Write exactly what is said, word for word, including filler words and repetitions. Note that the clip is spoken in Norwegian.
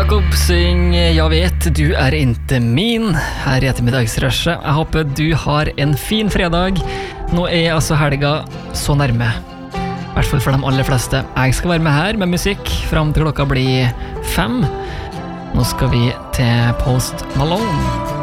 Jakob syng Jeg vet du er inte min her i ettermiddagsrushet. Jeg håper du har en fin fredag. Nå er altså helga så nærme. I hvert fall for de aller fleste. Jeg skal være med her med musikk fram til klokka blir fem. Nå skal vi til Post Malone.